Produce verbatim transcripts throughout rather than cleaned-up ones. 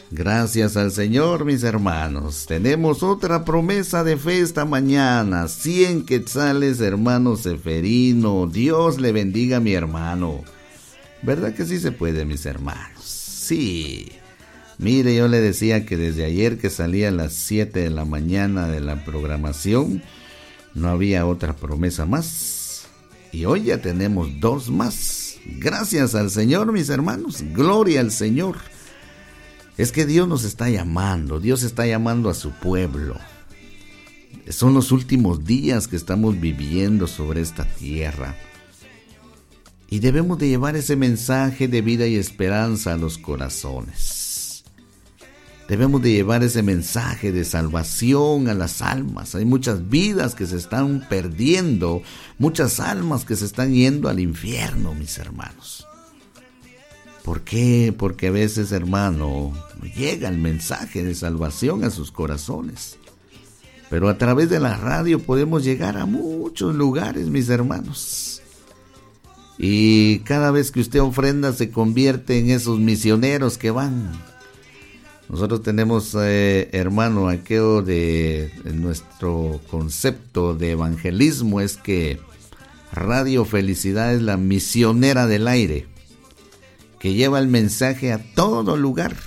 Gracias al Señor, mis hermanos. Tenemos otra promesa de fe esta mañana. cien quetzales, hermano Seferino. Dios le bendiga a mi hermano. ¿Verdad que sí se puede, mis hermanos? Sí. Mire, yo le decía que desde ayer que salía a las siete de la mañana de la programación, no había otra promesa más. Y hoy ya tenemos dos más. Gracias al Señor, mis hermanos. Gloria al Señor. Es que Dios nos está llamando, Dios está llamando a su pueblo. Son los últimos días que estamos viviendo sobre esta tierra. Y debemos de llevar ese mensaje de vida y esperanza a los corazones. Debemos de llevar ese mensaje de salvación a las almas. Hay muchas vidas que se están perdiendo, muchas almas que se están yendo al infierno, mis hermanos. ¿Por qué? Porque a veces, hermano, llega el mensaje de salvación a sus corazones. Pero a través de la radio podemos llegar a muchos lugares, mis hermanos. Y cada vez que usted ofrenda se convierte en esos misioneros que van. Nosotros tenemos, eh, hermano, aquello de nuestro concepto de evangelismo es que Radio Felicidad es la misionera del aire, que lleva el mensaje a todo lugar.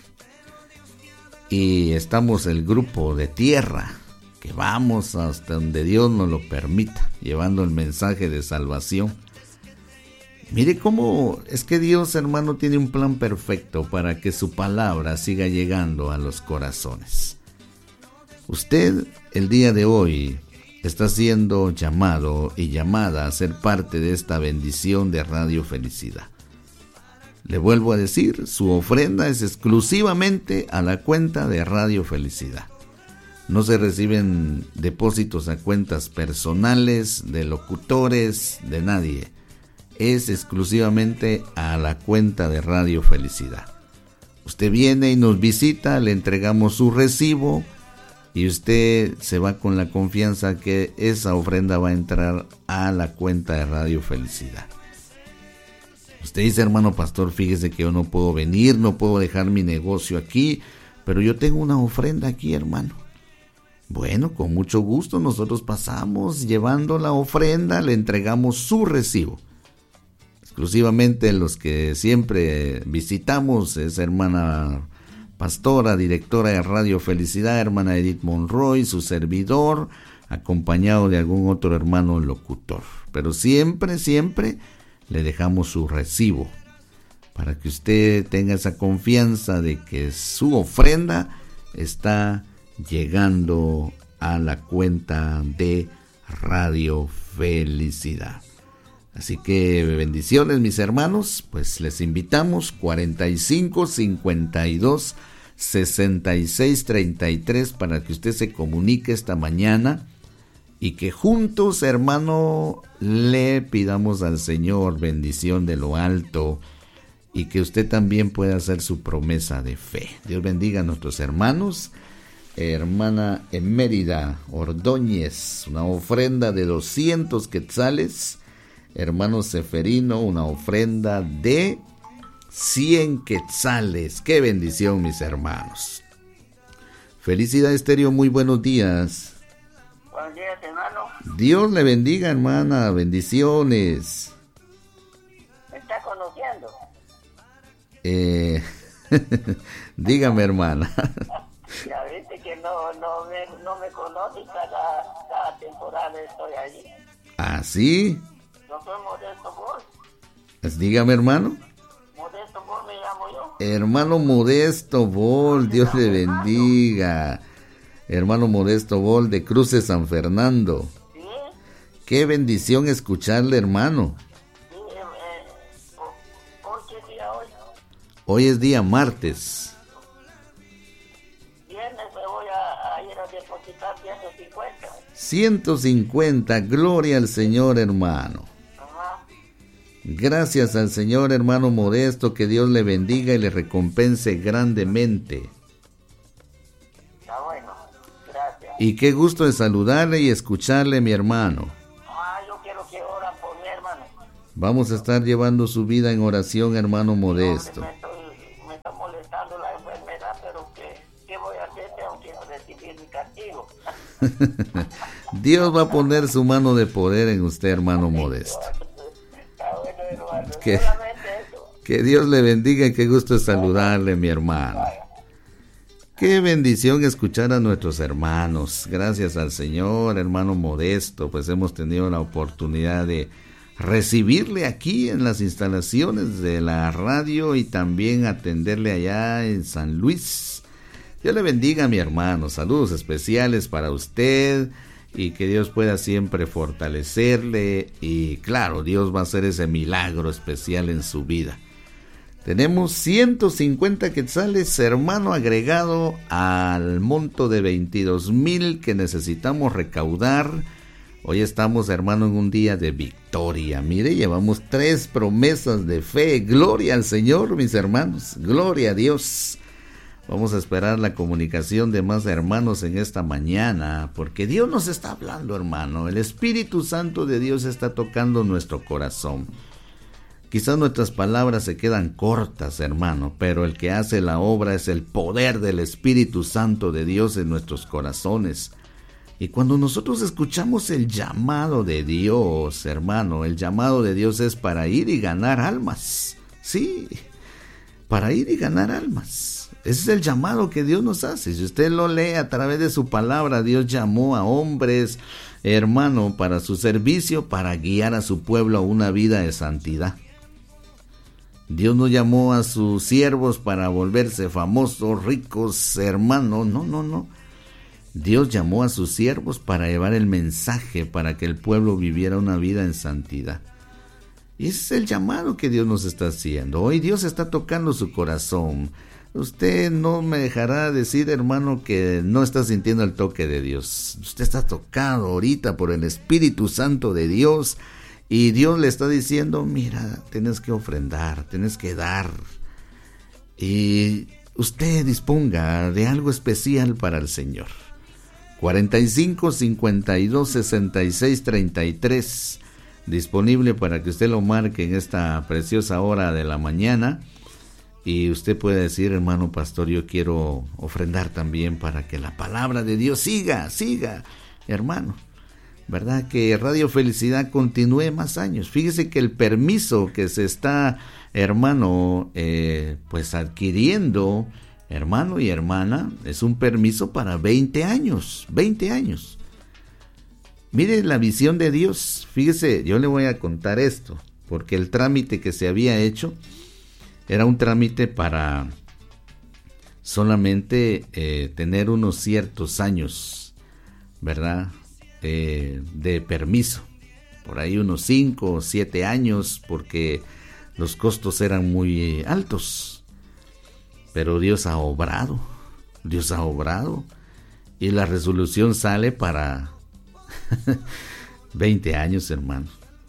Y estamos el grupo de tierra, que vamos hasta donde Dios nos lo permita, llevando el mensaje de salvación. Mire cómo es que Dios, hermano, tiene un plan perfecto para que su palabra siga llegando a los corazones. Usted, el día de hoy, está siendo llamado y llamada a ser parte de esta bendición de Radio Felicidad. Le vuelvo a decir, su ofrenda es exclusivamente a la cuenta de Radio Felicidad. No se reciben depósitos a cuentas personales, de locutores, de nadie. Es exclusivamente a la cuenta de Radio Felicidad. Usted viene y nos visita, le entregamos su recibo y usted se va con la confianza que esa ofrenda va a entrar a la cuenta de Radio Felicidad. Usted dice, hermano pastor, fíjese que yo no puedo venir, no puedo dejar mi negocio aquí, pero yo tengo una ofrenda aquí, hermano. Bueno, con mucho gusto nosotros pasamos llevando la ofrenda, le entregamos su recibo. Exclusivamente los que siempre visitamos es hermana pastora, directora de Radio Felicidad, hermana Edith Monroy, su servidor, acompañado de algún otro hermano locutor. Pero siempre, siempre le dejamos su recibo para que usted tenga esa confianza de que su ofrenda está llegando a la cuenta de Radio Felicidad. Así que bendiciones, mis hermanos, pues les invitamos cuarenta y cinco, cincuenta y dos, sesenta y seis, treinta y tres para que usted se comunique esta mañana y que juntos, hermano, le pidamos al Señor bendición de lo alto y que usted también pueda hacer su promesa de fe. Dios bendiga a nuestros hermanos. Hermana Emérida Ordóñez, una ofrenda de doscientos quetzales. Hermano Seferino, una ofrenda de cien quetzales. ¡Qué bendición, mis hermanos! Felicidad Estéreo, muy buenos días. Buenos días, hermano. Dios le bendiga, hermana. Bendiciones. ¿Me está conociendo? Eh, dígame, hermana. Ya viste que no, no, me, no me conoce, cada, cada temporada estoy allí. ¿Ah, sí? Yo soy Modesto Bol. Pues dígame, hermano. Modesto Bol me llamo yo. Hermano Modesto Bol, Dios le bendiga. Hermano Modesto Bol de Cruces San Fernando. ¿Sí? Qué bendición escucharle, hermano. Sí, eh, eh, ¿hoy qué día hoy? Hoy es día martes. Viernes me voy a, a ir a depositar ciento cincuenta. ciento cincuenta, gloria al Señor, hermano. Ajá. Gracias al Señor, hermano Modesto, que Dios le bendiga y le recompense grandemente. Está bueno, gracias. Y qué gusto de saludarle y escucharle, mi hermano. Ah, yo quiero que oran por mi hermano. Vamos a estar llevando su vida en oración, hermano Modesto. Me estoy, me está molestando enfrentando la enfermedad, pero que, ¿qué voy a hacer? Tengo que recibir mi castigo. Dios va a poner su mano de poder en usted, hermano Modesto. Está bueno, hermano. Que, Solamente eso. que Dios le bendiga y qué gusto saludarle, mi hermano. Qué bendición escuchar a nuestros hermanos. Gracias al Señor, hermano Modesto, pues hemos tenido la oportunidad de recibirle aquí en las instalaciones de la radio y también atenderle allá en San Luis. Dios le bendiga, mi hermano. Saludos especiales para usted y que Dios pueda siempre fortalecerle y claro, Dios va a hacer ese milagro especial en su vida. Tenemos ciento cincuenta quetzales, hermano, agregado al monto de veintidós mil que necesitamos recaudar. Hoy estamos, hermano, en un día de victoria. Mire, llevamos tres promesas de fe. Gloria al Señor, mis hermanos. Gloria a Dios. Vamos a esperar la comunicación de más hermanos en esta mañana, porque Dios nos está hablando, hermano. El Espíritu Santo de Dios está tocando nuestro corazón. Quizás nuestras palabras se quedan cortas, hermano, pero el que hace la obra es el poder del Espíritu Santo de Dios en nuestros corazones. Y cuando nosotros escuchamos el llamado de Dios, hermano, el llamado de Dios es para ir y ganar almas. Sí, para ir y ganar almas. Ese es el llamado que Dios nos hace. Si usted lo lee a través de su palabra, Dios llamó a hombres, hermano, para su servicio, para guiar a su pueblo a una vida de santidad. Dios no llamó a sus siervos para volverse famosos, ricos, hermano. No, no, no. Dios llamó a sus siervos para llevar el mensaje, para que el pueblo viviera una vida en santidad. Y ese es el llamado que Dios nos está haciendo. Hoy Dios está tocando su corazón. Usted no me dejará decir, hermano, que no está sintiendo el toque de Dios. Usted está tocado ahorita por el Espíritu Santo de Dios. Y Dios le está diciendo, mira, tienes que ofrendar, tienes que dar. Y usted disponga de algo especial para el Señor. cuarenta y cinco, cincuenta y dos, sesenta y seis, treinta y tres. Disponible para que usted lo marque en esta preciosa hora de la mañana. Y usted puede decir, hermano pastor, yo quiero ofrendar también para que la palabra de Dios siga, siga, hermano. ¿Verdad? Que Radio Felicidad continúe más años. Fíjese que el permiso que se está, hermano, eh, pues adquiriendo, hermano y hermana, es un permiso para veinte años, veinte años. Mire la visión de Dios. Fíjese, yo le voy a contar esto, porque el trámite que se había hecho era un trámite para solamente eh, tener unos ciertos años, ¿verdad? Eh, de permiso, por ahí unos cinco o siete años, porque los costos eran muy altos. Pero Dios ha obrado, Dios ha obrado, y la resolución sale para veinte años, hermano.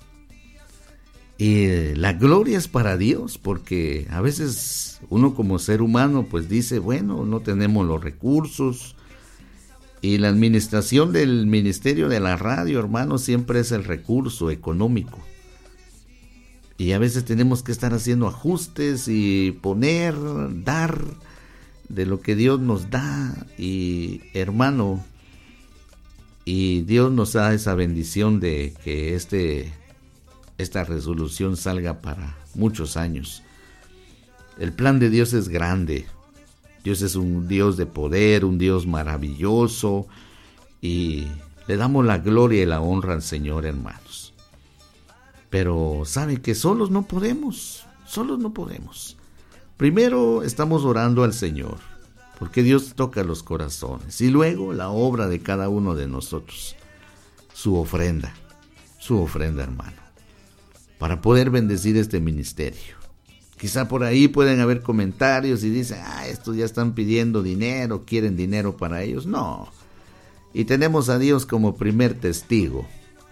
Y la gloria es para Dios, porque a veces uno como ser humano pues dice, bueno, no tenemos los recursos. Y la administración del ministerio de la radio, hermano, siempre es el recurso económico. Y a veces tenemos que estar haciendo ajustes y poner, dar de lo que Dios nos da. Y hermano, y Dios nos da esa bendición de que este, esta resolución salga para muchos años. El plan de Dios es grande. Dios es un Dios de poder, un Dios maravilloso, y le damos la gloria y la honra al Señor, hermanos. Pero saben que solos no podemos, solos no podemos. Primero estamos orando al Señor, porque Dios toca los corazones, y luego la obra de cada uno de nosotros, su ofrenda, su ofrenda, hermano, para poder bendecir este ministerio. Quizá por ahí pueden haber comentarios y dicen, ah, estos ya están pidiendo dinero, quieren dinero para ellos. No. Y tenemos a Dios como primer testigo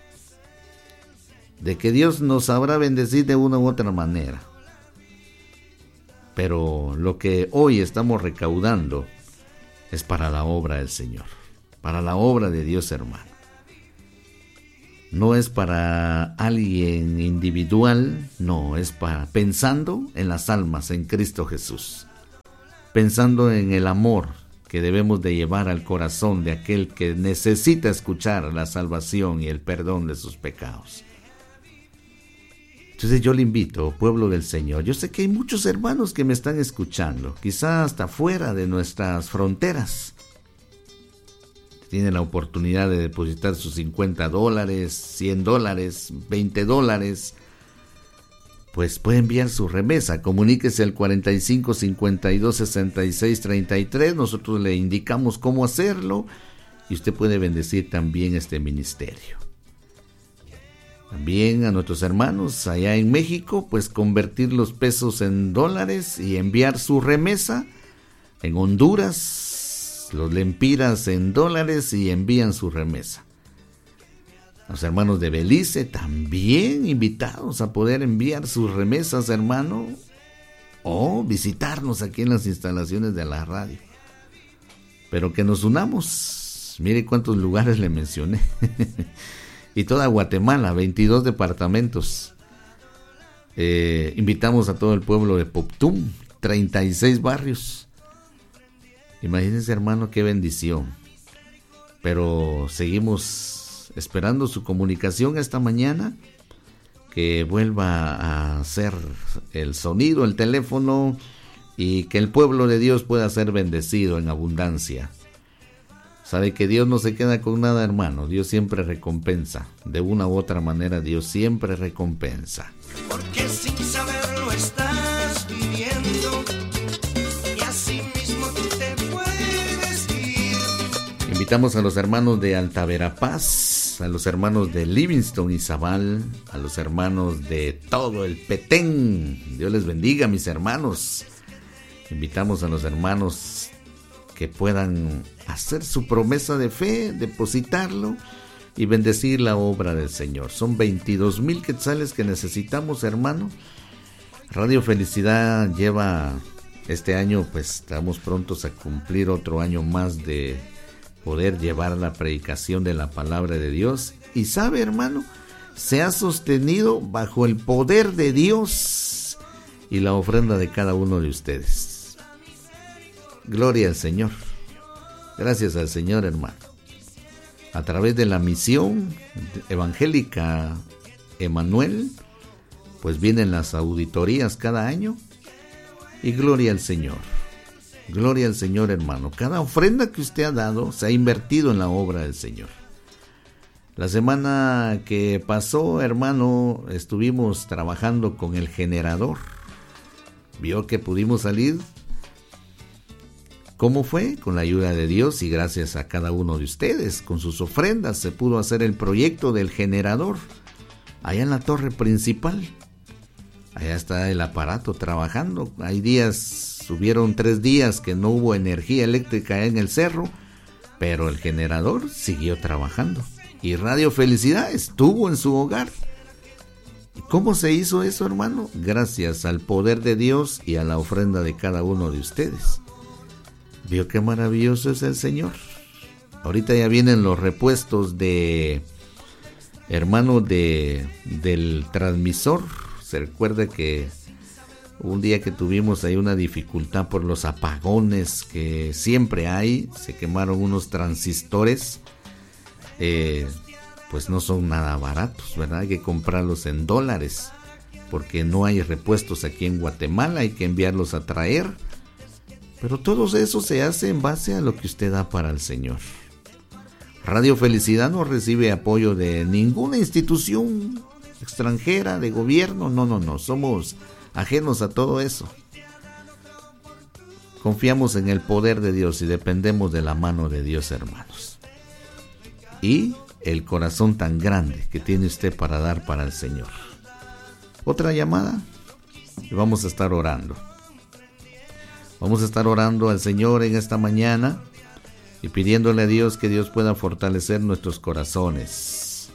de que Dios nos sabrá bendecir de una u otra manera. Pero lo que hoy estamos recaudando es para la obra del Señor, para la obra de Dios, hermano. No es para alguien individual, no, es para pensando en las almas en Cristo Jesús. pensando en el amor que debemos de llevar al corazón de aquel que necesita escuchar la salvación y el perdón de sus pecados. Entonces yo le invito, pueblo del Señor, yo sé que hay muchos hermanos que me están escuchando, quizás hasta fuera de nuestras fronteras. Tienen la oportunidad de depositar sus cincuenta dólares, cien dólares, veinte dólares. Pues puede enviar su remesa. Comuníquese al cuarenta y cinco, cincuenta y dos, sesenta y seis, treinta y tres. Nosotros le indicamos cómo hacerlo y usted puede bendecir también este ministerio. También a nuestros hermanos allá en México, pues convertir los pesos en dólares y enviar su remesa. En Honduras, los lempiras en dólares y envían su remesa. Los hermanos de Belice también invitados a poder enviar sus remesas, hermano, o visitarnos aquí en las instalaciones de la radio. Pero que nos unamos. Mire cuántos lugares le mencioné. Y toda Guatemala, veintidós departamentos. Eh, invitamos a todo el pueblo de Poptum, treinta y seis barrios. Imagínense, hermano, qué bendición. Pero seguimos esperando su comunicación esta mañana, que vuelva a hacer el sonido, el teléfono, y que el pueblo de Dios pueda ser bendecido en abundancia. Sabe que Dios no se queda con nada, hermano. Dios siempre recompensa. De una u otra manera, Dios siempre recompensa. Porque sin saberlo estás viviendo y así mismo tú te puedes ir. Invitamos a los hermanos de Alta Verapaz, a los hermanos de Livingston y Zabal, a los hermanos de todo el Petén. Dios les bendiga, mis hermanos. Invitamos a los hermanos que puedan hacer su promesa de fe, depositarlo y bendecir la obra del Señor. Son veintidós mil quetzales que necesitamos, hermano. Radio Felicidad lleva este año, pues estamos prontos a cumplir otro año más de poder llevar la predicación de la palabra de Dios. Y sabe, hermano, se ha sostenido bajo el poder de Dios y la ofrenda de cada uno de ustedes. Gloria al Señor. Gracias al Señor, hermano. A través de la misión evangélica Emanuel, pues vienen las auditorías cada año. Y gloria al Señor. Gloria al Señor, hermano. Cada ofrenda que usted ha dado se ha invertido en la obra del Señor. La semana que pasó, hermano, estuvimos trabajando con el generador. Vio que pudimos salir. ¿Cómo fue? Con la ayuda de Dios y gracias a cada uno de ustedes. Con sus ofrendas se pudo hacer el proyecto del generador. Allá en la torre principal. Allá está el aparato trabajando. Hay días, hubieron tres días que no hubo energía eléctrica en el cerro, pero el generador siguió trabajando. Y Radio Felicidad estuvo en su hogar. ¿Cómo se hizo eso, hermano? Gracias al poder de Dios y a la ofrenda de cada uno de ustedes. ¿Vio qué maravilloso es el Señor? Ahorita ya vienen los repuestos de, hermano, de, del transmisor. Se recuerda que un día que tuvimos ahí una dificultad por los apagones que siempre hay, se quemaron unos transistores, eh, pues no son nada baratos, ¿verdad? Hay que comprarlos en dólares, porque no hay repuestos aquí en Guatemala, hay que enviarlos a traer. Pero todo eso se hace en base a lo que usted da para el Señor. Radio Felicidad no recibe apoyo de ninguna institución extranjera, de gobierno. No, no, no. Somos ajenos a todo eso. Confiamos en el poder de Dios y dependemos de la mano de Dios, hermanos. Y el corazón tan grande que tiene usted para dar para el Señor. Otra llamada y vamos a estar orando. Vamos a estar orando al Señor en esta mañana y pidiéndole a Dios que Dios pueda fortalecer nuestros corazones.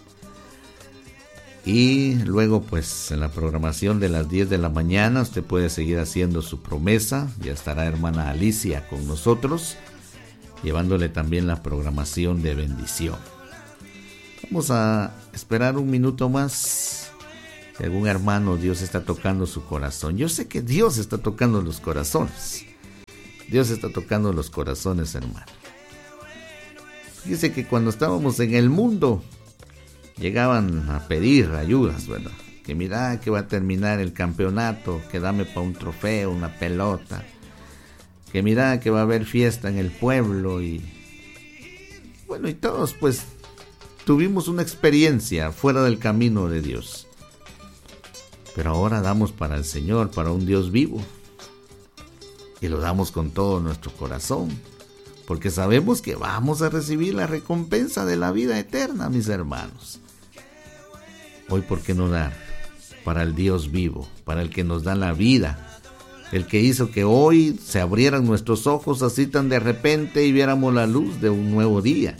Y luego, pues, en la programación de las diez de la mañana, usted puede seguir haciendo su promesa. Ya estará hermana Alicia con nosotros, llevándole también la programación de bendición. Vamos a esperar un minuto más. Si algún hermano, Dios está tocando su corazón. Yo sé que Dios está tocando los corazones. Dios está tocando los corazones, hermano. Fíjese que cuando estábamos en el mundo, llegaban a pedir ayudas, ¿verdad? Que mira que va a terminar el campeonato, que dame para un trofeo, una pelota. Que mira que va a haber fiesta en el pueblo y... Bueno, y todos pues tuvimos una experiencia fuera del camino de Dios. Pero ahora damos para el Señor, para un Dios vivo. Y lo damos con todo nuestro corazón. Porque sabemos que vamos a recibir la recompensa de la vida eterna, mis hermanos. Hoy, ¿por qué no dar para el Dios vivo, para el que nos da la vida? El que hizo que hoy se abrieran nuestros ojos así tan de repente y viéramos la luz de un nuevo día.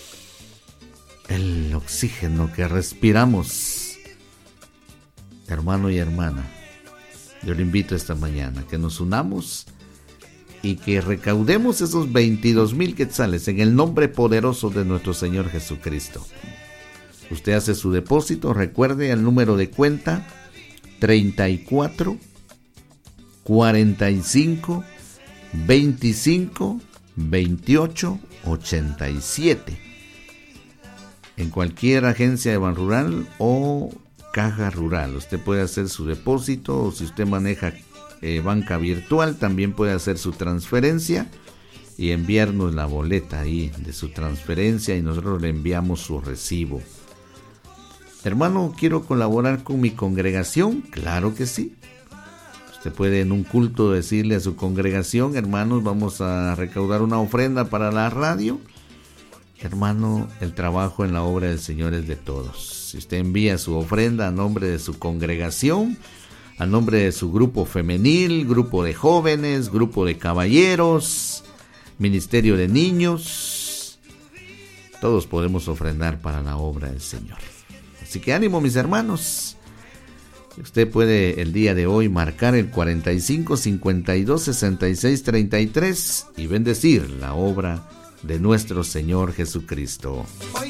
El oxígeno que respiramos. Hermano y hermana, yo le invito esta mañana que nos unamos y que recaudemos esos veintidós mil quetzales en el nombre poderoso de nuestro Señor Jesucristo. Usted hace su depósito, recuerde el número de cuenta treinta y cuatro, cuarenta y cinco, veinticinco, veintiocho, ochenta y siete. En cualquier agencia de Banrural o Caja Rural, usted puede hacer su depósito, o si usted maneja eh, banca virtual, también puede hacer su transferencia y enviarnos la boleta ahí de su transferencia y nosotros le enviamos su recibo. Hermano, ¿quiero colaborar con mi congregación? Claro que sí. Usted puede en un culto decirle a su congregación: hermanos, vamos a recaudar una ofrenda para la radio. Hermano, el trabajo en la obra del Señor es de todos. Si usted envía su ofrenda a nombre de su congregación, a nombre de su grupo femenil, grupo de jóvenes, grupo de caballeros, ministerio de niños, todos podemos ofrendar para la obra del Señor. Así que ánimo, mis hermanos. Usted puede el día de hoy marcar el cuarenta y cinco, cincuenta y dos, sesenta y seis, treinta y tres y bendecir la obra de nuestro Señor Jesucristo. Hoy